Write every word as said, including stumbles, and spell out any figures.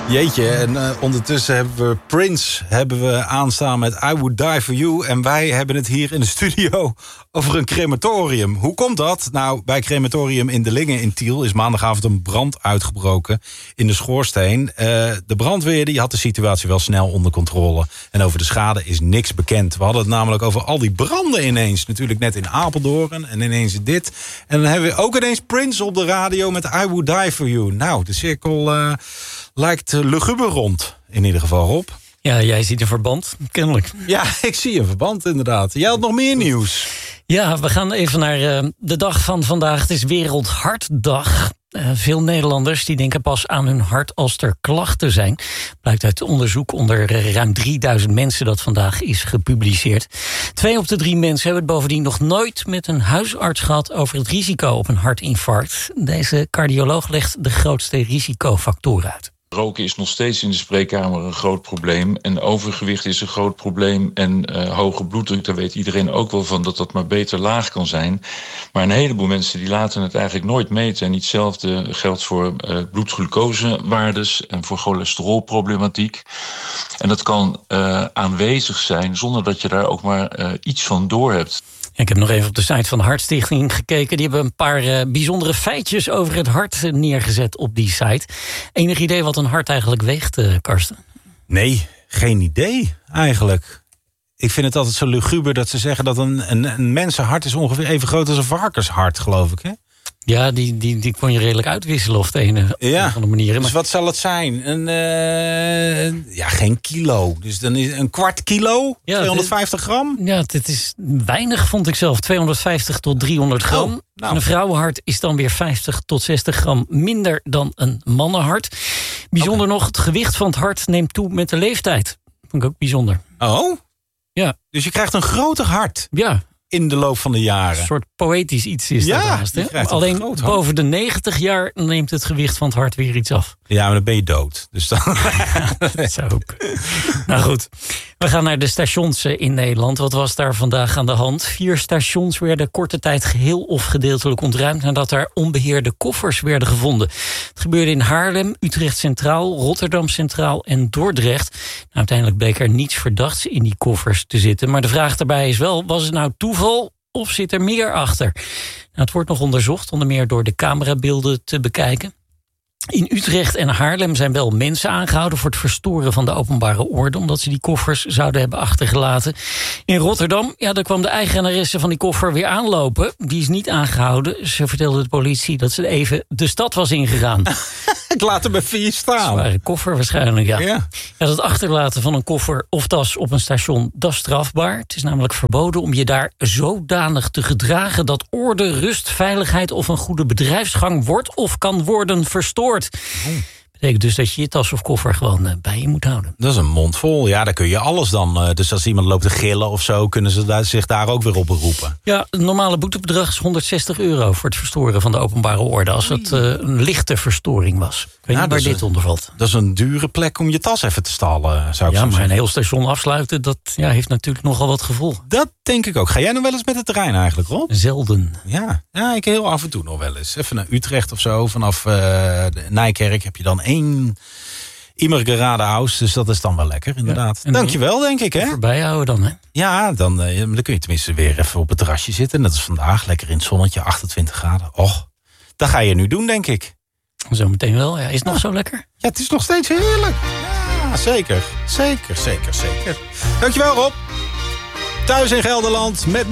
Jeetje, en uh, ondertussen hebben we Prince hebben we aanstaan met I Would Die For You. En wij hebben het hier in de studio over een crematorium. Hoe komt dat? Nou, bij crematorium in De Lingen in Tiel is maandagavond een brand uitgebroken in de schoorsteen. Uh, de brandweer die had de situatie wel snel onder controle. En over de schade is niks bekend. We hadden het namelijk over al die branden ineens. Natuurlijk net in Apeldoorn en ineens dit. En dan hebben we ook ineens Prince op de radio met I Would Die For You. Nou, de cirkel uh, lijkt luguber rond, in ieder geval, Rob. Ja, jij ziet een verband, kennelijk. Ja, ik zie een verband, inderdaad. Jij had nog meer nieuws. Ja, we gaan even naar uh, de dag van vandaag. Het is Wereldhartdag. Uh, veel Nederlanders die denken pas aan hun hart als er klachten zijn. Blijkt uit onderzoek onder uh, ruim drieduizend mensen dat vandaag is gepubliceerd. Twee op de drie mensen hebben het bovendien nog nooit met een huisarts gehad over het risico op een hartinfarct. Deze cardioloog legt de grootste risicofactoren uit. Roken is nog steeds in de spreekkamer een groot probleem. En overgewicht is een groot probleem. En uh, hoge bloeddruk, daar weet iedereen ook wel van dat dat maar beter laag kan zijn. Maar een heleboel mensen die laten het eigenlijk nooit meten. En hetzelfde geldt voor uh, bloedglucosewaardes en voor cholesterolproblematiek. En dat kan uh, aanwezig zijn zonder dat je daar ook maar uh, iets van door hebt. Ik heb nog even op de site van de Hartstichting gekeken. Die hebben een paar uh, bijzondere feitjes over het hart neergezet op die site. Enig idee wat een hart eigenlijk weegt, uh, Karsten? Nee, geen idee eigenlijk. Ik vind het altijd zo luguber dat ze zeggen dat een, een, een mensenhart is ongeveer even groot als een varkenshart, geloof ik, hè? Ja, die, die, die kon je redelijk uitwisselen op de ene of ja. andere manier. Dus maar... wat zal het zijn? Een, uh, ja, geen kilo. Dus dan is een kwart kilo, ja, tweehonderdvijftig gram? Ja, het is weinig, vond ik zelf. tweehonderdvijftig tot driehonderd gram. Oh, nou. Een vrouwenhart is dan weer vijftig tot zestig gram minder dan een mannenhart. Bijzonder okay. nog, het gewicht van het hart neemt toe met de leeftijd. Vond ik ook bijzonder. Oh? Ja. Dus je krijgt een groter hart? Ja. In de loop van de jaren. Een soort poëtisch iets is ja, dat haast. Hè? Alleen boven de negentig jaar neemt het gewicht van het hart weer iets af. Ja, maar dan ben je dood. Dus dan... dat zou ook. Nou goed, we gaan naar de stations in Nederland. Wat was daar vandaag aan de hand? Vier stations werden korte tijd geheel of gedeeltelijk ontruimd nadat er onbeheerde koffers werden gevonden. Het gebeurde in Haarlem, Utrecht Centraal, Rotterdam Centraal en Dordrecht. Nou, uiteindelijk bleek er niets verdachts in die koffers te zitten. Maar de vraag daarbij is wel, was het nou toeval of zit er meer achter? Nou, het wordt nog onderzocht, onder meer door de camerabeelden te bekijken. In Utrecht en Haarlem zijn wel mensen aangehouden voor het verstoren van de openbare orde, omdat ze die koffers zouden hebben achtergelaten. In Rotterdam, ja, daar kwam de eigenaresse van die koffer weer aanlopen. Die is niet aangehouden. Ze vertelde de politie dat ze even de stad was ingegaan. Ik laat hem even hier staan. Zware koffer waarschijnlijk, ja. ja. Ja, dat achterlaten van een koffer of tas op een station, dat is strafbaar. Het is namelijk verboden om je daar zodanig te gedragen dat orde, rust, veiligheid of een goede bedrijfsgang wordt of kan worden verstoord. Oh. Betekent dus dat je je tas of koffer gewoon uh, bij je moet houden. Dat is een mond vol. Ja, daar kun je alles dan. Uh, dus als iemand loopt te gillen of zo, kunnen ze daar, zich daar ook weer op beroepen. Ja, het normale boetebedrag is honderdzestig euro voor het verstoren van de openbare orde. Als het uh, een lichte verstoring was. Ik weet ja, niet waar dit onder valt. Dat is een dure plek om je tas even te stallen, zou ik ja, zo maar zeggen. een heel station afsluiten, dat ja, heeft natuurlijk nogal wat gevolgen. Dat denk ik ook. Ga jij nog wel eens met het terrein eigenlijk, Rob? Zelden. Ja, ja, ik heel af en toe nog wel eens. Even naar Utrecht of zo. Vanaf uh, Nijkerk heb je dan één Immergeradehaus. Dus dat is dan wel lekker, inderdaad. Ja, dankjewel, denk ik, hè? Voorbij houden dan, hè? Ja, dan, uh, dan kun je tenminste weer even op het terrasje zitten. Dat is vandaag lekker in het zonnetje, achtentwintig graden. Och, dat ga je nu doen, denk ik. Zometeen wel, ja. Is het ja. nog zo lekker? Ja, het is nog steeds heerlijk. Ja, zeker. Zeker, zeker, zeker. Dankjewel, Rob. Thuis in Gelderland met